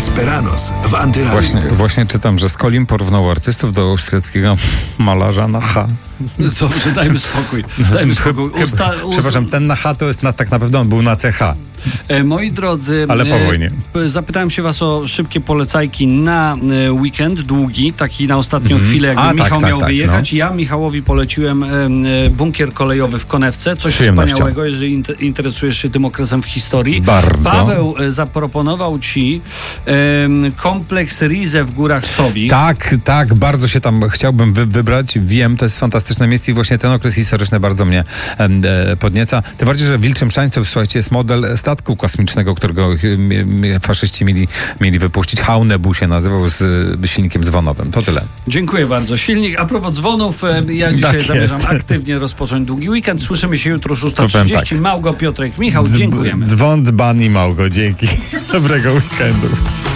Esperanos w Antyradiu. Właśnie czytam, że Skolin porównał artystów do austriackiego malarza na H. Dobrze, dajmy spokój. Przepraszam, ten na H to jest tak naprawdę on był na CH. Moi drodzy, ale po wojnie. Zapytałem się was o szybkie polecajki na weekend długi, taki na ostatnią chwilę, jakby Michał miał wyjechać. Ja Michałowi poleciłem bunkier kolejowy w Konewce, coś wspaniałego, jeżeli interesujesz się tym okresem w historii. Bardzo. Paweł zaproponował ci kompleks Rize w Górach Sowi. Tak, bardzo się tam chciałbym wybrać. Wiem, to jest fantastyczne miejsce i właśnie ten okres historyczny bardzo mnie podnieca. Tym bardziej, że w Wilczym Szańcu, słuchajcie, jest model statku kosmicznego, którego faszyści mieli wypuścić. Haunebu się nazywał, z silnikiem dzwonowym. To tyle. Dziękuję bardzo. Silnik. A propos dzwonów, ja dzisiaj zamierzam aktywnie rozpocząć długi weekend. Słyszymy się jutro 6:30. Tak. Małgo, Piotrek, Michał, dziękujemy. Dzwon, dzban i Małgo. Dzięki. Dobrego weekendu.